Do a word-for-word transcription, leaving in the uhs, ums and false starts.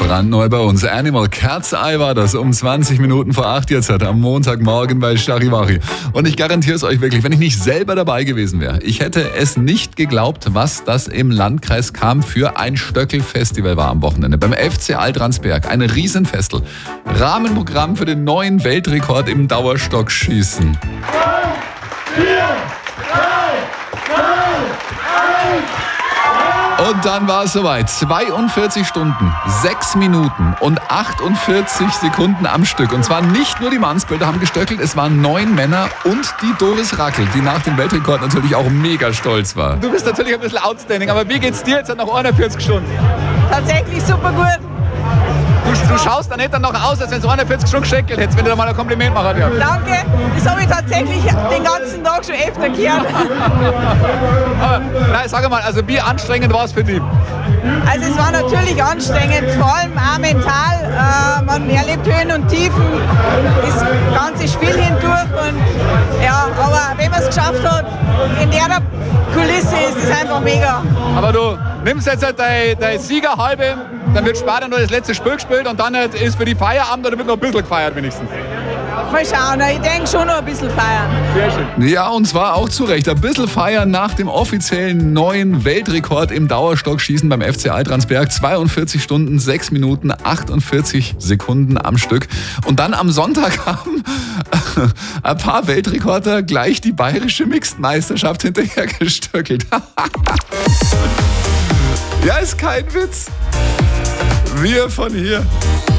Brandneu bei uns. Animal Cat's Eye war das um zwanzig Minuten vor acht jetzt hat, am Montagmorgen bei Charivari. Und ich garantiere es euch wirklich, wenn ich nicht selber dabei gewesen wäre, ich hätte es nicht geglaubt, was das im Landkreis Cham für ein Stöckel-Festival war am Wochenende. Beim F C Altransberg, ein Riesenfestel. Rahmenprogramm für den neuen Weltrekord im Dauerstockschießen. Und dann war es soweit. zweiundvierzig Stunden, sechs Minuten und achtundvierzig Sekunden am Stück. Und zwar nicht nur die Mannsbilder haben gestöckelt, es waren neun Männer und die Doris Rackel, die nach dem Weltrekord natürlich auch mega stolz war. Du bist natürlich ein bisschen outstanding, aber wie geht's dir jetzt nach einundvierzig Stunden? Tatsächlich super gut. Du, du schaust da nicht dann noch aus, als wenn du einundvierzig Stunden gestöckelt hättest, wenn du da mal ein Kompliment machen darfst. Danke, das habe ich tatsächlich den ganzen Tag schon öfter gehört. Aber nein, sag mal, also wie anstrengend war es für dich? Also es war natürlich anstrengend, vor allem auch mental. Äh, man erlebt Höhen und Tiefen, das ganze Spiel hindurch. Und, ja, aber wenn man es geschafft hat, in der Kulisse ist es einfach mega. Aber du nimmst jetzt halt deine, deine Siegerhalbe, dann wird später noch das letzte Spiel gespielt und dann ist für die Feierabend oder wird noch ein bisschen gefeiert wenigstens. Mal schauen, ich denke schon noch ein bisschen feiern. Sehr schön. Ja, und zwar auch zu Recht. Ein bisschen feiern nach dem offiziellen neuen Weltrekord im Dauerstockschießen beim F C Altransberg. zweiundvierzig Stunden, sechs Minuten, achtundvierzig Sekunden am Stück. Und dann am Sonntag haben ein paar Weltrekorder gleich die bayerische Mixed-Meisterschaft hinterher gestöckelt. Ja, ist kein Witz. Wir von hier.